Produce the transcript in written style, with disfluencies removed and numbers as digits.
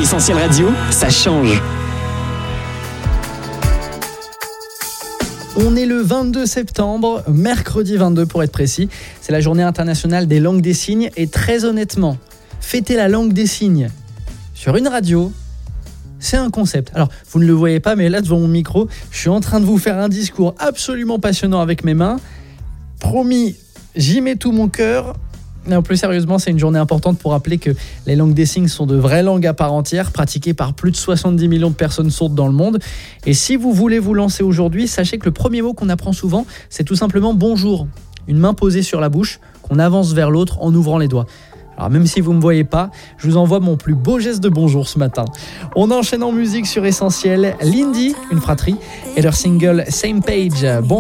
Essentiel Radio, ça change. On est le 22 septembre, mercredi 22 pour être précis. C'est la journée internationale des langues des signes et très honnêtement, fêter la langue des signes sur une radio, c'est un concept. Alors, vous ne le voyez pas, mais là, devant mon micro, je suis en train de vous faire un discours absolument passionnant avec mes mains. Promis, j'y mets tout mon cœur. Non, plus sérieusement, c'est une journée importante pour rappeler que les langues des signes sont de vraies langues à part entière, pratiquées par plus de 70 millions de personnes sourdes dans le monde. Et si vous voulez vous lancer aujourd'hui, sachez que le premier mot qu'on apprend souvent, c'est tout simplement bonjour. Une main posée sur la bouche, qu'on avance vers l'autre en ouvrant les doigts. Alors même si vous ne me voyez pas, je vous envoie mon plus beau geste de bonjour ce matin. On enchaîne en musique sur Essentiel. Lindy, une fratrie, et leur single Same Page. Bon